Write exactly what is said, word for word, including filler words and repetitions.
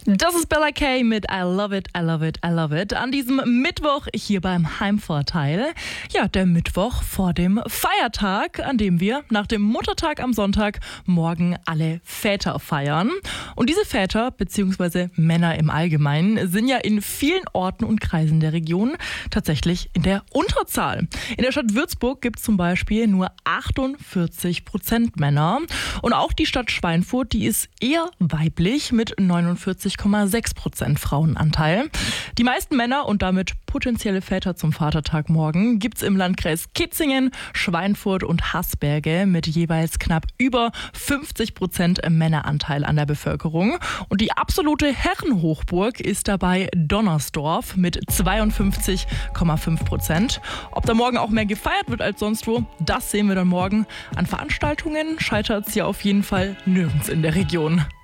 Das ist Bella Kay mit I Love It, I Love It, I Love It. An diesem Mittwoch hier beim Heimvorteil. Ja, der Mittwoch vor dem Feiertag, an dem wir nach dem Muttertag am Sonntag morgen alle Väter feiern. Und diese Väter, beziehungsweise Männer im Allgemeinen, sind ja in vielen Orten und Kreisen der Region tatsächlich in der Unterzahl. In der Stadt Würzburg gibt es zum Beispiel nur achtundvierzig Prozent Männer. Und auch die Stadt Schweinfurt, die ist eher weiblich mit neunundvierzig Komma sechs Prozent Frauenanteil. Die meisten Männer und damit potenzielle Väter zum Vatertag morgen gibt's im Landkreis Kitzingen, Schweinfurt und Haßberge mit jeweils knapp über fünfzig Prozent Männeranteil an der Bevölkerung. Und die absolute Herrenhochburg ist dabei Donnersdorf mit zweiundfünfzig Komma fünf Prozent. Ob da morgen auch mehr gefeiert wird als sonst wo, das sehen wir dann morgen. An Veranstaltungen scheitert es ja auf jeden Fall nirgends in der Region.